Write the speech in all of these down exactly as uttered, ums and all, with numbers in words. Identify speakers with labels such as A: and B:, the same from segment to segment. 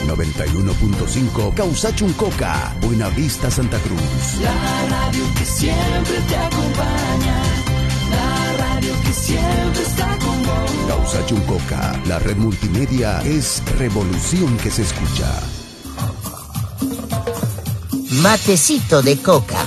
A: noventa y uno punto cinco Causachuncoca, Buenavista, Santa Cruz.
B: La radio que siempre te acompaña, la radio que siempre está con vos.
A: Causachuncoca, la red multimedia es revolución que se escucha.
C: Matecito de coca.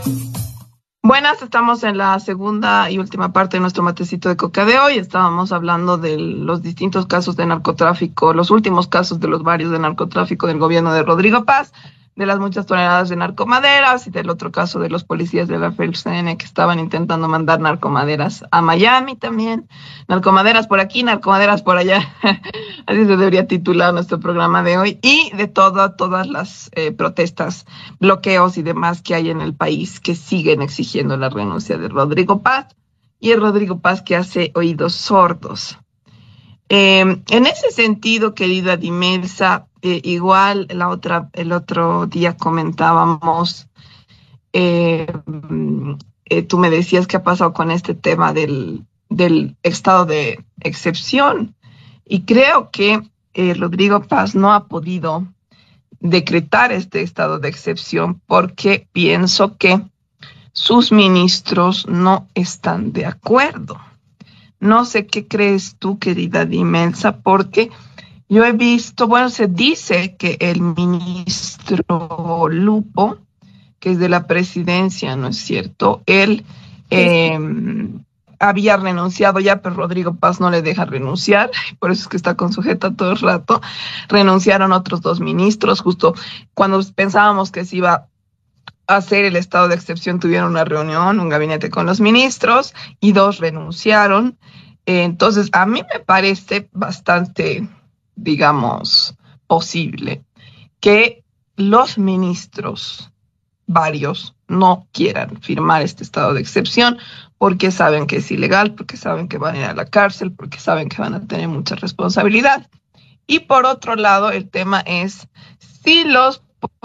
D: Buenas, estamos en la segunda y última parte de nuestro matecito de coca de hoy. Estábamos hablando de los distintos casos de narcotráfico, los últimos casos de los varios de narcotráfico del gobierno de Rodrigo Paz, de las muchas toneladas de narcomaderas y del otro caso de los policías de la F E L C N que estaban intentando mandar narcomaderas a Miami también. Narcomaderas por aquí, narcomaderas por allá. Así se debería titular nuestro programa de hoy. Y de todo, todas las eh, protestas, bloqueos y demás que hay en el país que siguen exigiendo la renuncia de Rodrigo Paz. Y el Rodrigo Paz que hace oídos sordos. Eh, en ese sentido, querida Dimelsa, eh, igual la otra, el otro día comentábamos, eh, eh, tú me decías qué ha pasado con este tema del, del estado de excepción. Y creo que eh, Rodrigo Paz no ha podido decretar este estado de excepción porque pienso que sus ministros no están de acuerdo. No sé qué crees tú, querida Dimelsa, porque yo he visto, bueno, se dice que el ministro Lupo, que es de la presidencia, ¿no es cierto? Él eh, había renunciado ya, pero Rodrigo Paz no le deja renunciar, por eso es que está con sujeta todo el rato. Renunciaron otros dos ministros, justo cuando pensábamos que se iba a hacer el estado de excepción, tuvieron una reunión, un gabinete con los ministros, y dos renunciaron. Entonces, a mí me parece bastante, digamos, posible que los ministros, varios, no quieran firmar este estado de excepción porque saben que es ilegal, porque saben que van a ir a la cárcel, porque saben que van a tener mucha responsabilidad. Y por otro lado, el tema es si los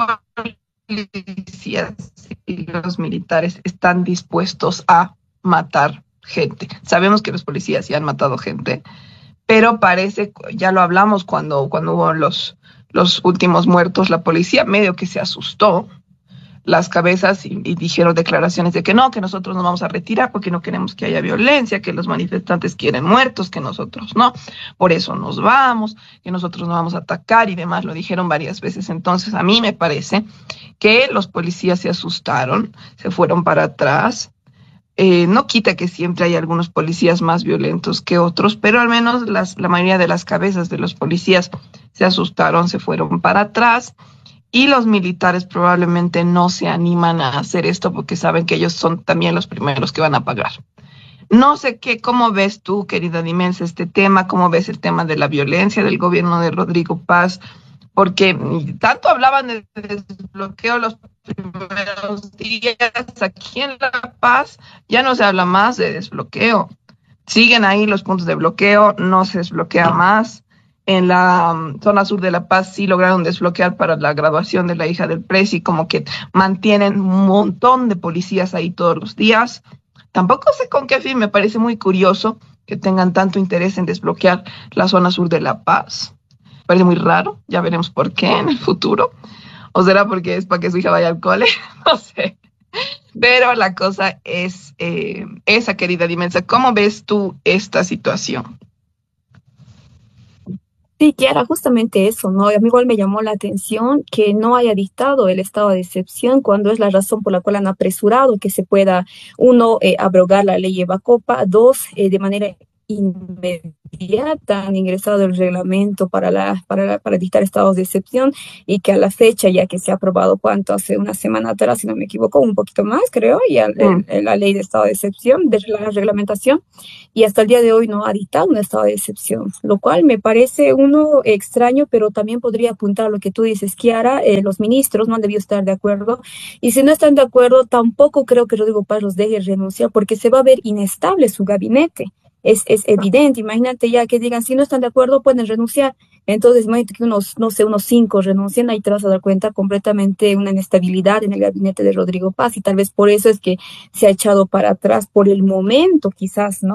D: policías y los militares están dispuestos a matar gente. Sabemos que los policías ya han matado gente, pero parece, ya lo hablamos cuando, cuando hubo los, los últimos muertos, la policía medio que se asustó las cabezas y, y dijeron declaraciones de que no, que nosotros nos vamos a retirar porque no queremos que haya violencia, que los manifestantes quieren muertos, que nosotros no, por eso nos vamos, que nosotros no vamos a atacar y demás, lo dijeron varias veces. Entonces a mí me parece que los policías se asustaron, se fueron para atrás. Eh, no quita que siempre hay algunos policías más violentos que otros, pero al menos las, la mayoría de las cabezas de los policías se asustaron, se fueron para atrás, y los militares probablemente no se animan a hacer esto porque saben que ellos son también los primeros que van a pagar. No sé qué, cómo ves tú, querida Dimelsa, este tema, cómo ves el tema de la violencia del gobierno de Rodrigo Paz, porque tanto hablaban de desbloqueo los primeros días, aquí en La Paz ya no se habla más de desbloqueo. Siguen ahí los puntos de bloqueo, no se desbloquea más. En la um, zona sur de La Paz sí lograron desbloquear para la graduación de la hija del presi, como que mantienen un montón de policías ahí todos los días. Tampoco sé con qué fin, me parece muy curioso que tengan tanto interés en desbloquear la zona sur de La Paz. Parece muy raro, ya veremos por qué en el futuro. ¿O será porque es para que su hija vaya al cole? No sé. Pero la cosa es eh, esa, querida Dimelsa. ¿Cómo ves tú esta situación?
E: Sí, Kiara, justamente eso, ¿no? A mí igual me llamó la atención que no haya dictado el estado de excepción cuando es la razón por la cual han apresurado que se pueda, uno, eh, abrogar la ley Evacopa, dos, eh, de manera inmediata han ingresado el reglamento para la para, la, para dictar estados de excepción, y que a la fecha, ya que se ha aprobado, ¿cuánto? Hace una semana atrás, si no me equivoco, un poquito más, creo, y al, mm. el, la ley de estado de excepción, de la reglamentación, y hasta el día de hoy no ha dictado un estado de excepción, lo cual me parece, uno, extraño, pero también podría apuntar a lo que tú dices, Kiara. Eh, los ministros no han debido estar de acuerdo, y si no están de acuerdo, tampoco creo que Rodrigo Paz los deje renunciar, porque se va a ver inestable su gabinete. Es, es evidente, imagínate ya que digan, si no están de acuerdo, pueden renunciar. Entonces, imagínate que unos, no sé, unos cinco renuncian, ahí te vas a dar cuenta completamente una inestabilidad en el gabinete de Rodrigo Paz, y tal vez por eso es que se ha echado para atrás por el momento, quizás, ¿no?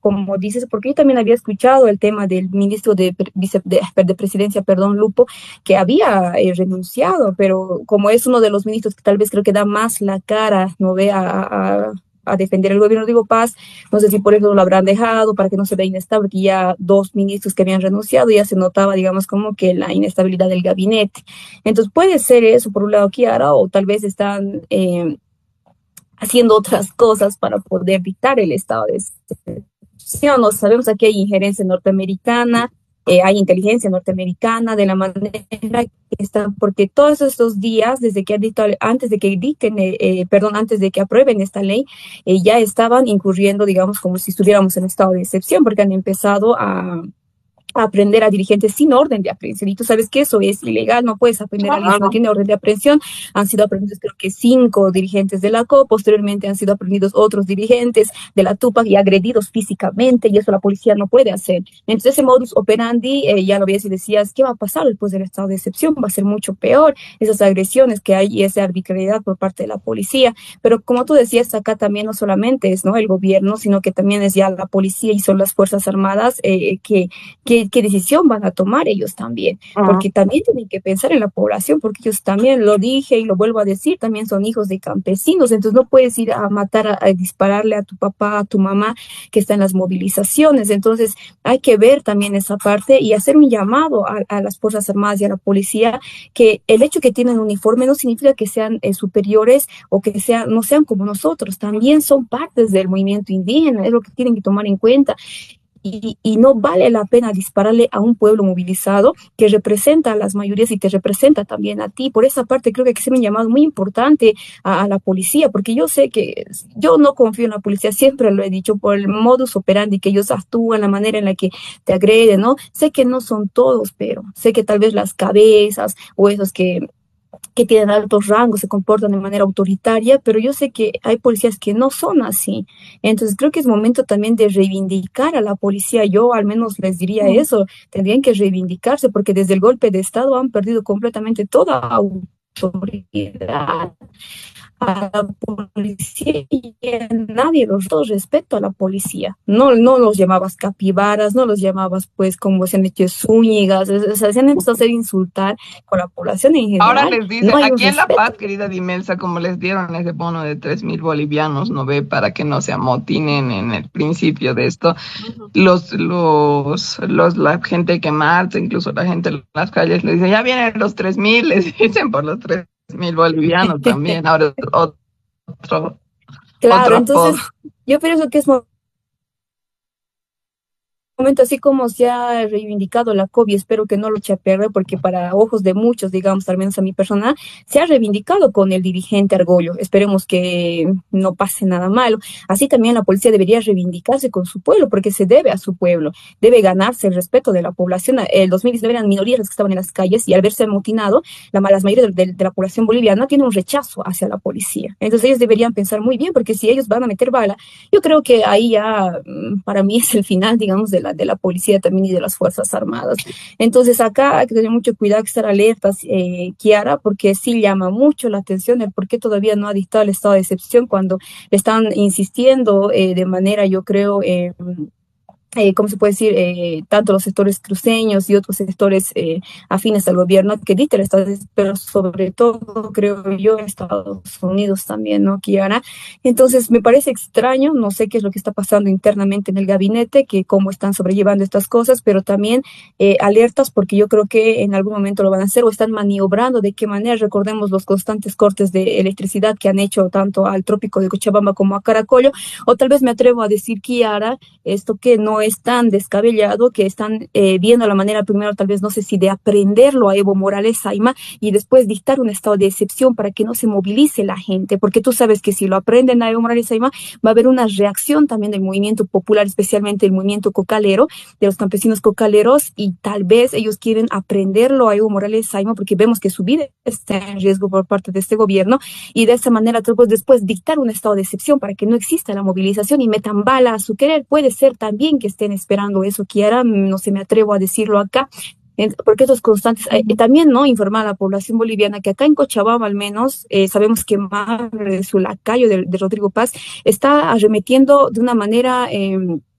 E: como dices, porque yo también había escuchado el tema del ministro de, vice, de, de presidencia, perdón, Lupo, que había eh, renunciado, pero como es uno de los ministros que tal vez creo que da más la cara, no ve a, a a defender el gobierno de Hugo Paz, no sé si por eso lo habrán dejado, para que no se vea inestable, porque ya dos ministros que habían renunciado, ya se notaba, digamos, como que la inestabilidad del gabinete. Entonces puede ser eso, por un lado, Kiara, o tal vez están eh, haciendo otras cosas para poder dictar el estado de excepción. No sabemos, aquí hay injerencia norteamericana, Eh, hay inteligencia norteamericana de la manera que está, porque todos estos días, desde que han dictado, antes de que dicten, eh, eh, perdón, antes de que aprueben esta ley, eh, ya estaban incurriendo, digamos, como si estuviéramos en estado de excepción, porque han empezado a a aprender a dirigentes sin orden de aprehensión. Y tú sabes que eso es ilegal, no puedes aprender a alguien si no tiene orden de aprehensión. Han sido aprendidos creo que cinco dirigentes de la C O, posteriormente han sido aprendidos otros dirigentes de la Tupac y agredidos físicamente, y eso la policía no puede hacer. Entonces ese modus operandi, eh, ya lo veías y decías, ¿qué va a pasar después del estado de excepción? Va a ser mucho peor, esas agresiones que hay y esa arbitrariedad por parte de la policía. Pero como tú decías, acá también no solamente es, ¿no?, el gobierno, sino que también es ya la policía y son las Fuerzas Armadas eh, que, que qué decisión van a tomar ellos también, uh-huh. porque también tienen que pensar en la población, porque ellos también, lo dije y lo vuelvo a decir, también son hijos de campesinos, entonces no puedes ir a matar, a, a dispararle a tu papá, a tu mamá, que está en las movilizaciones. Entonces hay que ver también esa parte y hacer un llamado a, a las Fuerzas Armadas y a la policía, que el hecho que tienen uniforme no significa que sean eh, superiores o que sean, no sean como nosotros, también son partes del movimiento indígena, es lo que tienen que tomar en cuenta. Y, y no vale la pena dispararle a un pueblo movilizado que representa a las mayorías y te representa también a ti. Por esa parte creo que hay que hacer un llamado muy importante a, a la policía, porque yo sé que yo no confío en la policía, siempre lo he dicho, por el modus operandi que ellos actúan, la manera en la que te agreden, ¿no? Sé que no son todos, pero sé que tal vez las cabezas o esos que que tienen altos rangos, se comportan de manera autoritaria, pero yo sé que hay policías que no son así. Entonces creo que es momento también de reivindicar a la policía. Yo al menos les diría mm. eso, tendrían que reivindicarse, porque desde el golpe de Estado han perdido completamente toda autoridad a la policía y a nadie los dos respeto a la policía. No, no los llamabas capibaras, no los llamabas pues como se han hecho zúñigas, o sea, se han empezado a hacer insultar con la población en general.
D: Ahora les dicen, no aquí en La Paz, querida Dimelsa, como les dieron ese bono de tres mil bolivianos, ¿no ve? Para que no se amotinen en el principio de esto, uh-huh. los, los, los, la gente que marcha, incluso la gente en las calles, les dice, ya vienen los tres mil, les dicen por los tres mil bolivianos también. Ahora otro,
E: claro,
D: otro
E: entonces apodo. Yo pienso que es momento, así como se ha reivindicado la C O B, y espero que no lo eche a perder, porque para ojos de muchos, digamos, al menos a mi persona, se ha reivindicado con el dirigente Argollo. Esperemos que no pase nada malo. Así también la policía debería reivindicarse con su pueblo, porque se debe a su pueblo, debe ganarse el respeto de la población. El dos mil diecinueve eran minorías las que estaban en las calles, y al verse amotinado, la, las mayoría de, de, de la población boliviana tiene un rechazo hacia la policía. Entonces ellos deberían pensar muy bien, porque si ellos van a meter bala, yo creo que ahí ya, para mí, es el final, digamos, de la de la policía también y de las Fuerzas Armadas. Entonces acá hay que tener mucho cuidado, hay que estar alertas, eh, Kiara, porque sí llama mucho la atención el por qué todavía no ha dictado el estado de excepción, cuando le están insistiendo eh, de manera, yo creo, eh, Eh, ¿cómo se puede decir? Eh, tanto los sectores cruceños y otros sectores eh, afines al gobierno que dictan el estado de excepción, pero sobre todo, creo yo, Estados Unidos también, ¿no, Kiara? Entonces, me parece extraño, no sé qué es lo que está pasando internamente en el gabinete, que cómo están sobrellevando estas cosas, pero también eh, alertas, porque yo creo que en algún momento lo van a hacer o están maniobrando. ¿De qué manera? Recordemos los constantes cortes de electricidad que han hecho tanto al trópico de Cochabamba como a Caracollo, o tal vez me atrevo a decir, Kiara, esto que no es tan descabellado, que están eh, viendo la manera primero, tal vez, no sé si de aprenderlo a Evo Morales Saima y después dictar un estado de excepción para que no se movilice la gente, porque tú sabes que si lo aprenden a Evo Morales Saima va a haber una reacción también del movimiento popular, especialmente el movimiento cocalero, de los campesinos cocaleros, y tal vez ellos quieren aprenderlo a Evo Morales Saima porque vemos que su vida está en riesgo por parte de este gobierno, y de esa manera pues, después dictar un estado de excepción para que no exista la movilización y metan bala a su querer. Puede ser también que estén esperando eso, Kiara, no se me atrevo a decirlo acá, porque estos constantes, eh, también no informar a la población boliviana que acá en Cochabamba al menos, eh, sabemos que Marre, su lacayo de, de Rodrigo Paz, está arremetiendo de una manera... Eh,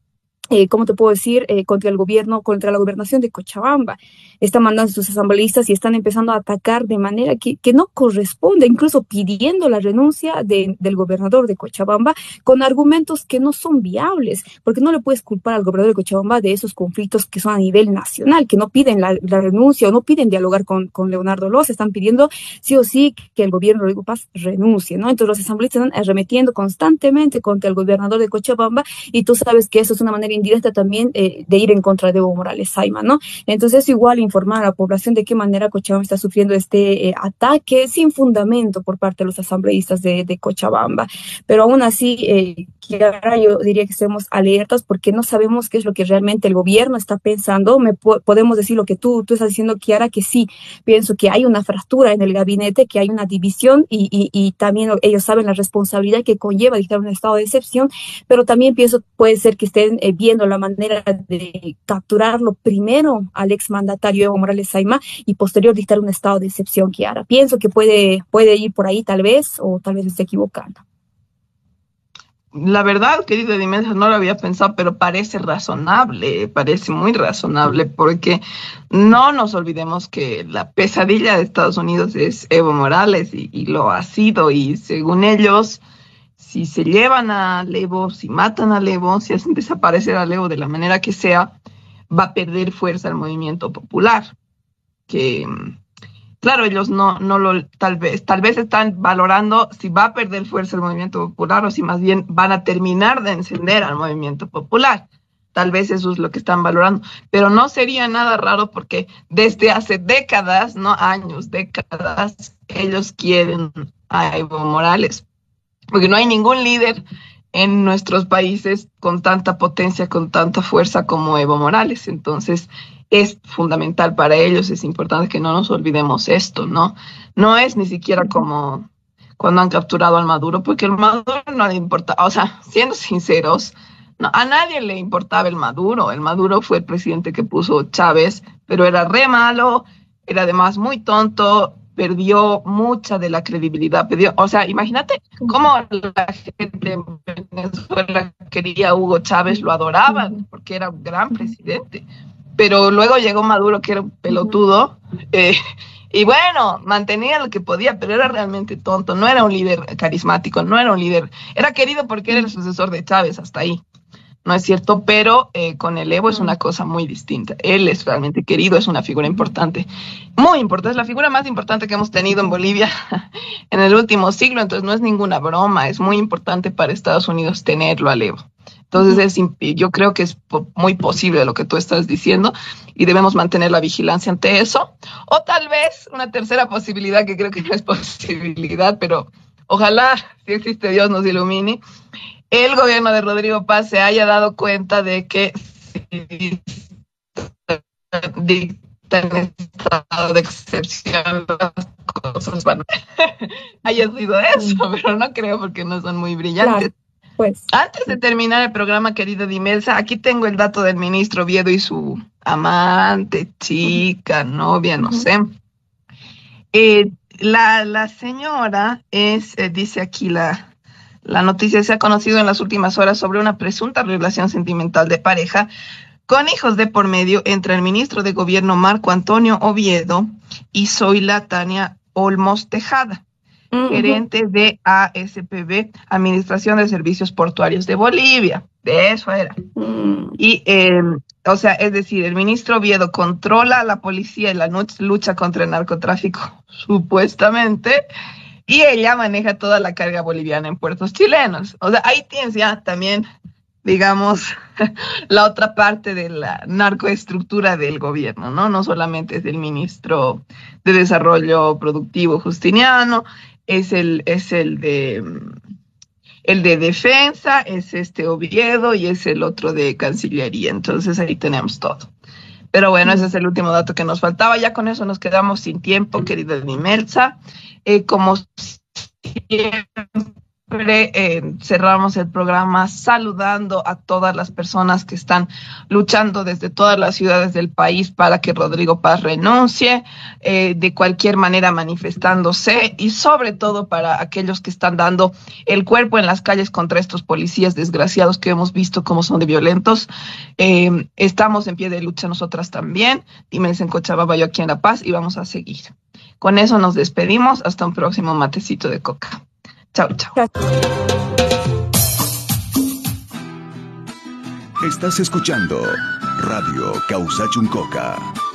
E: Eh, ¿cómo te puedo decir? Eh, contra el gobierno, contra la gobernación de Cochabamba. Están mandando sus asambleístas y están empezando a atacar de manera que, que no corresponde, incluso pidiendo la renuncia de, del gobernador de Cochabamba con argumentos que no son viables, porque no le puedes culpar al gobernador de Cochabamba de esos conflictos que son a nivel nacional, que no piden la, la renuncia o no piden dialogar con, con Leonardo Loza, están pidiendo sí o sí que el gobierno de Rodrigo Paz renuncie, ¿no? Entonces los asambleístas están arremetiendo constantemente contra el gobernador de Cochabamba y tú sabes que eso es una manera indirecta también eh, de ir en contra de Evo Morales Saima, ¿no? Entonces igual informar a la población de qué manera Cochabamba está sufriendo este eh, ataque sin fundamento por parte de los asambleístas de, de Cochabamba, pero aún así eh, Kiara, yo diría que estemos alertas porque no sabemos qué es lo que realmente el gobierno está pensando. Me po podemos decir lo que tú, tú estás diciendo, Kiara, que sí, pienso que hay una fractura en el gabinete, que hay una división y, y, y también ellos saben la responsabilidad que conlleva dictar un estado de excepción, pero también pienso puede ser que estén eh, viendo la manera de capturarlo primero al exmandatario Evo Morales Saima y posterior dictar un estado de excepción, Kiara. Pienso que puede, puede ir por ahí tal vez, o tal vez me esté equivocando.
D: La verdad, querida Dimensa, no lo había pensado, pero parece razonable, parece muy razonable, porque no nos olvidemos que la pesadilla de Estados Unidos es Evo Morales y, y lo ha sido, y según ellos, si se llevan a Evo, si matan a Evo, si hacen desaparecer a Evo de la manera que sea, va a perder fuerza el movimiento popular, que claro, ellos no, no lo, tal vez, tal vez están valorando si va a perder fuerza el movimiento popular o si más bien van a terminar de encender al movimiento popular. Tal vez eso es lo que están valorando, pero no sería nada raro porque desde hace décadas, no años, décadas, ellos quieren a Evo Morales, porque no hay ningún líder en nuestros países con tanta potencia, con tanta fuerza como Evo Morales. Entonces, es fundamental para ellos, es importante que no nos olvidemos esto, ¿no? No es ni siquiera como cuando han capturado al Maduro, porque el Maduro no le importa, o sea, siendo sinceros, no, a nadie le importaba el Maduro. El Maduro fue el presidente que puso Chávez, pero era re malo, era además muy tonto, perdió mucha de la credibilidad, perdió, o sea, imagínate cómo la gente en Venezuela quería a Hugo Chávez, lo adoraban, porque era un gran presidente. Pero luego llegó Maduro, que era un pelotudo, eh, y bueno, mantenía lo que podía, pero era realmente tonto, no era un líder carismático, no era un líder, era querido porque era el sucesor de Chávez, hasta ahí, ¿no es cierto? Pero eh, con el Evo es una cosa muy distinta, él es realmente querido, es una figura importante, muy importante, es la figura más importante que hemos tenido en Bolivia en el último siglo, entonces no es ninguna broma, es muy importante para Estados Unidos tenerlo al Evo. Entonces, es, yo creo que es muy posible lo que tú estás diciendo y debemos mantener la vigilancia ante eso. O tal vez una tercera posibilidad, que creo que no es posibilidad, pero ojalá, si existe Dios, nos ilumine, el gobierno de Rodrigo Paz se haya dado cuenta de que si dictan estado de excepción, las cosas van a... haya sido eso, pero no creo porque no son muy brillantes.
E: Claro. Pues.
D: Antes de terminar el programa, querida Dimelsa, aquí tengo el dato del ministro Oviedo y su amante, chica, novia, no sé. Eh, la, la señora es, eh, dice aquí la, la noticia, se ha conocido en las últimas horas sobre una presunta relación sentimental de pareja con hijos de por medio entre el ministro de Gobierno Marco Antonio Oviedo y Zoila Tania Olmos Tejada, gerente de A S P B, Administración de Servicios Portuarios de Bolivia. De eso era. Mm. Y, eh, o sea, es decir, el ministro Oviedo controla a la policía en la lucha contra el narcotráfico, supuestamente, y ella maneja toda la carga boliviana en puertos chilenos. O sea, ahí tienes ya también, digamos, la otra parte de la narcoestructura del gobierno, ¿no? No solamente es el ministro de Desarrollo Productivo Justiniano, es el, es el de el de Defensa, es este Oviedo y es el otro de Cancillería. Entonces ahí tenemos todo. Pero bueno, ese es el último dato que nos faltaba. Ya con eso nos quedamos sin tiempo, querida Dimelsa. Eh, como siempre, siempre eh, cerramos el programa saludando a todas las personas que están luchando desde todas las ciudades del país para que Rodrigo Paz renuncie, eh, de cualquier manera manifestándose, y sobre todo para aquellos que están dando el cuerpo en las calles contra estos policías desgraciados que hemos visto cómo son de violentos. Eh, estamos en pie de lucha nosotras también, Dímenes en Cochabamba, yo aquí en La Paz, y vamos a seguir. Con eso nos despedimos, hasta un próximo matecito de coca. Chao, chao.
A: Estás escuchando Radio Causachuncoca.